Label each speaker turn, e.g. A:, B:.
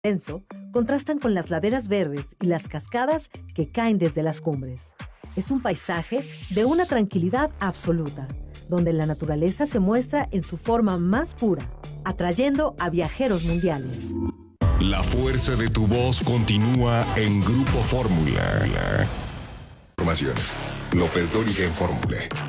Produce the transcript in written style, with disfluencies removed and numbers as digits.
A: denso contrastan con las laderas verdes y las cascadas que caen desde las cumbres. Es un paisaje de una tranquilidad absoluta, donde la naturaleza se muestra en su forma más pura, atrayendo a viajeros mundiales.
B: La fuerza de tu voz continúa en Grupo Fórmula. Información. López Dóriga en Fórmula.